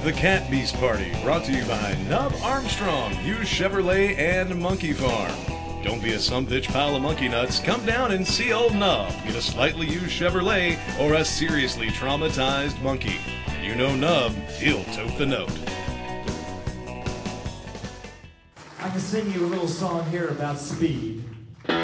The Cat Beast Party, brought to you by Nub Armstrong, Hughes Chevrolet, and Monkey Farm. Don't be a sumbitch pile of monkey nuts. Come down and see old Nub. Get a slightly used Chevrolet or a seriously traumatized monkey. You know Nub, he'll tote the note. I can sing you a little song here about speed.